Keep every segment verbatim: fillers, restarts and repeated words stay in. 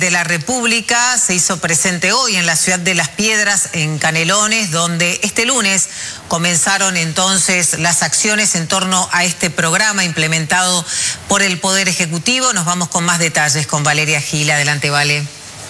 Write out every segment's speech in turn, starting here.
de la República se hizo presente hoy en la ciudad de Las Piedras, en Canelones, donde este lunes comenzaron entonces las acciones en torno a este programa implementado por el Poder Ejecutivo. Nos vamos con más detalles con Valeria Gil. Adelante, Vale.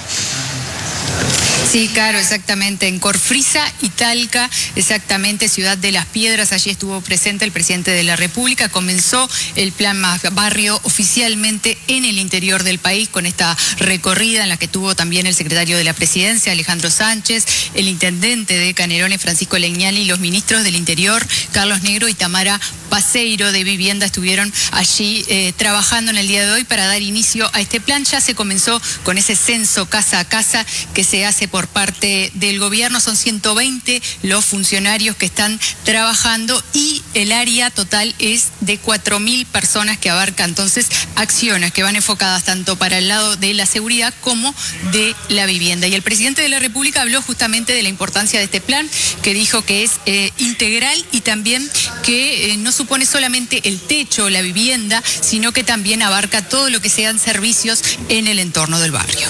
Sí, claro, exactamente. En Corfriza y Talca, exactamente, ciudad de Las Piedras, allí estuvo presente el presidente de la República. Comenzó el Plan Más Barrio oficialmente en el interior del país con esta recorrida en la que tuvo también el secretario de la Presidencia, Alejandro Sánchez, el intendente de Canelones, Francisco Legnani, y los ministros del Interior, Carlos Negro y Tamara Paseiro de Vivienda, estuvieron allí eh, trabajando en el día de hoy para dar inicio a este plan. Ya se comenzó con ese censo casa a casa que se hace por parte del gobierno. Son ciento veinte los funcionarios que están trabajando y el área total es de cuatro mil personas que abarca entonces acciones que van enfocadas tanto para el lado de la seguridad como de la vivienda. Y el presidente de la República habló justamente de la importancia de este plan, que dijo que es eh, integral y también que eh, no supone solamente el techo o la vivienda, sino que también abarca todo lo que sean servicios en el entorno del barrio.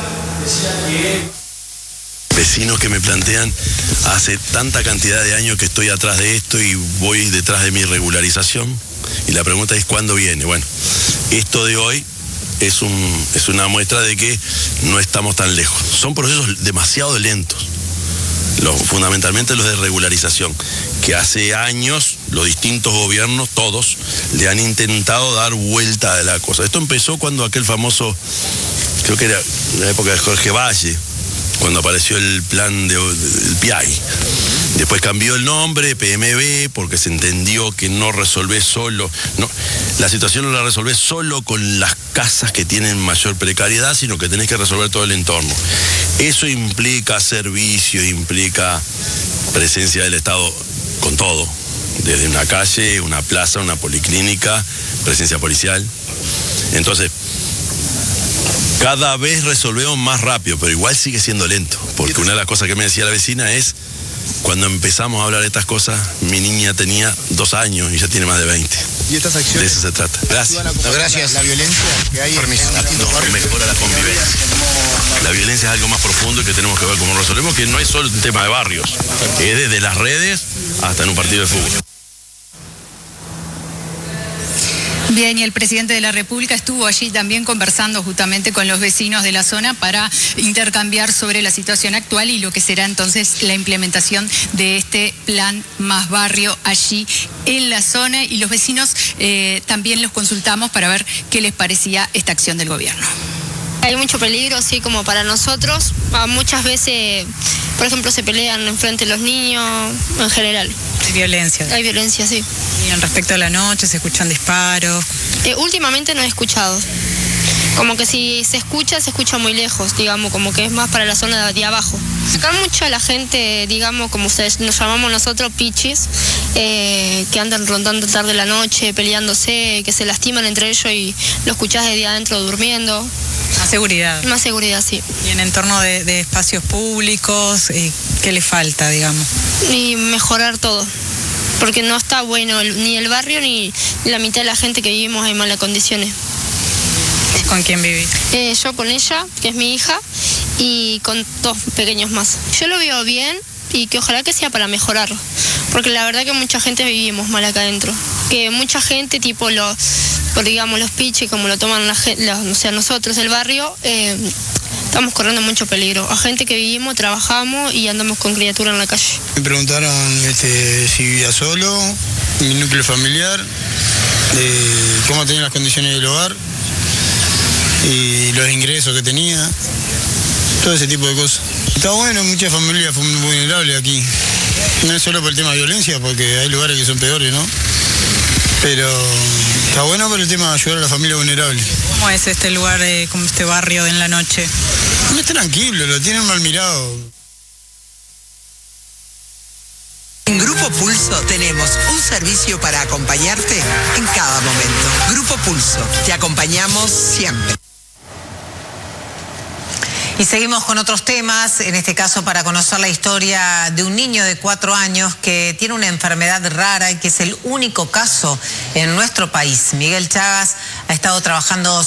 Vecinos que me plantean, hace tanta cantidad de años que estoy atrás de esto y voy detrás de mi regularización, y la pregunta es ¿cuándo viene? Bueno, esto de hoy es, un, es una muestra de que no estamos tan lejos. Son procesos demasiado lentos, los, fundamentalmente los de regularización, que hace años los distintos gobiernos, todos, le han intentado dar vuelta a la cosa. Esto empezó cuando aquel famoso, creo que era en la época de Jorge Valle, cuando apareció el plan del P I A I. Después cambió el nombre, P M B, porque se entendió que no resolvés solo, no, la situación no la resolvés solo con las casas que tienen mayor precariedad, sino que tenés que resolver todo el entorno. Eso implica servicio, implica presencia del Estado con todo, desde una calle, una plaza, una policlínica, presencia policial. Entonces, cada vez resolvemos más rápido, pero igual sigue siendo lento, porque una de las cosas que me decía la vecina es, cuando empezamos a hablar de estas cosas, mi niña tenía dos años y ya tiene más de veinte. ¿Y estas acciones? De eso se trata. Gracias. No, gracias. La, la violencia que hay. Permiso. No, mejora la convivencia. La violencia es algo más profundo y que tenemos que ver cómo resolvemos, que no es solo un tema de barrios, es desde las redes hasta en un partido de fútbol. Bien, y el presidente de la República estuvo allí también conversando justamente con los vecinos de la zona para intercambiar sobre la situación actual y lo que será entonces la implementación de este Plan Más Barrio allí en la zona. Y los vecinos eh, también los consultamos para ver qué les parecía esta acción del gobierno. Hay mucho peligro, sí, como para nosotros. Muchas veces, por ejemplo, se pelean enfrente de los niños, en general. Hay violencia. Hay violencia, sí. Y en respecto a la noche, ¿se escuchan disparos? Eh, últimamente no he escuchado. Como que si se escucha, se escucha muy lejos, digamos, como que es más para la zona de abajo. Acá mucha la gente, digamos, como ustedes nos llamamos nosotros, pichis, eh, que andan rondando tarde de la noche, peleándose, que se lastiman entre ellos y lo escuchás desde adentro durmiendo. Más seguridad. Más seguridad, sí. Y en entorno de, de espacios públicos, eh, ¿qué le falta, digamos? Y mejorar todo. Porque no está bueno el, ni el barrio ni la mitad de la gente que vivimos en malas condiciones. ¿Con quién vivís? Eh, yo con ella, que es mi hija, y con dos pequeños más. Yo lo veo bien y que ojalá que sea para mejorar. Porque la verdad que mucha gente vivimos mal acá adentro. Que mucha gente, tipo los, por digamos, los piches, como lo toman la gente, o sea, nosotros del barrio, eh, estamos corriendo mucho peligro. A gente que vivimos, trabajamos y andamos con criatura en la calle. Me preguntaron este, si vivía solo, mi núcleo familiar, eh, cómo tenía las condiciones del hogar y los ingresos que tenía, todo ese tipo de cosas. Está bueno, muchas familias son muy vulnerables aquí. No es solo por el tema de violencia, porque hay lugares que son peores, ¿no? Pero está bueno por el tema de ayudar a la familia vulnerable. ¿Cómo es este lugar, eh, como este barrio en la noche? No es tranquilo, lo tienen mal mirado. En Grupo Pulso tenemos un servicio para acompañarte en cada momento. Grupo Pulso, te acompañamos siempre. Y seguimos con otros temas, en este caso para conocer la historia de un niño de cuatro años que tiene una enfermedad rara y que es el único caso en nuestro país. Miguel Chagas ha estado trabajando